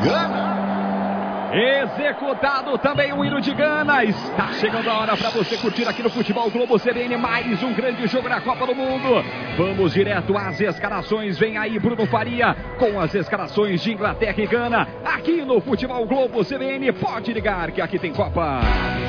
Gana. Executado também o hino de Gana. Está chegando a hora para você curtir aqui no Futebol Globo CBN mais um grande jogo na Copa do Mundo. Vamos direto às escalações. Vem aí Bruno Faria com as escalações de Inglaterra e Gana aqui no Futebol Globo CBN. Pode ligar que aqui tem Copa.